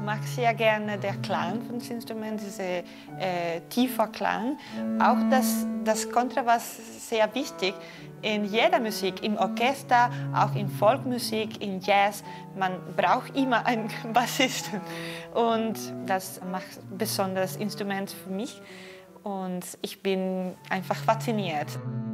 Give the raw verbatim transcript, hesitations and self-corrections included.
mag sehr gerne der Klang von dem Instrument, dieser äh, tiefer Klang. Auch das, das Kontrabass ist sehr wichtig in jeder Musik, im Orchester, auch in Folkmusik, in Jazz. Man braucht immer einen Bassisten und das macht ein besonderes Instrument für mich und ich bin einfach fasziniert.